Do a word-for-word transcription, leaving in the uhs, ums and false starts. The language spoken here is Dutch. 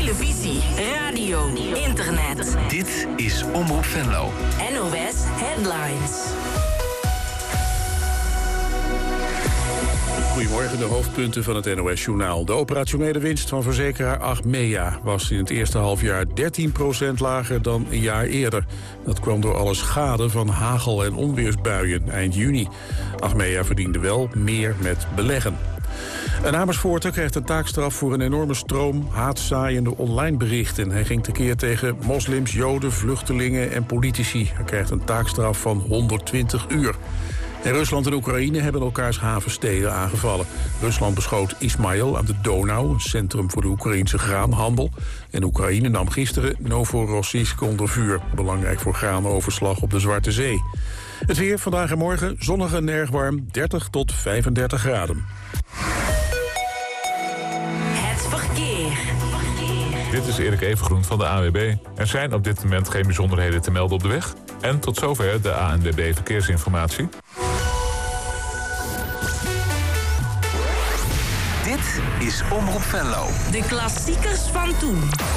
televisie, radio, internet. Dit is Omroep Venlo. N O S Headlines. Goedemorgen, de hoofdpunten van het N O S-journaal. De operationele winst van verzekeraar Achmea was in het eerste halfjaar dertien procent lager dan een jaar eerder. Dat kwam door alle schade van hagel- en onweersbuien eind juni. Achmea verdiende wel meer met beleggen. Een Amersfoorter krijgt een taakstraf voor een enorme stroom haatzaaiende online berichten. Hij ging tekeer tegen moslims, joden, vluchtelingen en politici. Hij krijgt een taakstraf van honderdtwintig uur. En Rusland en Oekraïne hebben elkaars havensteden aangevallen. Rusland beschoot Ismail aan de Donau, een centrum voor de Oekraïnse graanhandel. En Oekraïne nam gisteren Novorossiysk onder vuur. Belangrijk voor graanoverslag op de Zwarte Zee. Het weer vandaag en morgen zonnig en erg warm, dertig tot vijfendertig graden. Het verkeer. Dit is Erik Evengroen van de A N W B. Er zijn op dit moment geen bijzonderheden te melden op de weg. En tot zover de A N W B Verkeersinformatie. Dit is Omroep Venlo. De klassiekers van toen.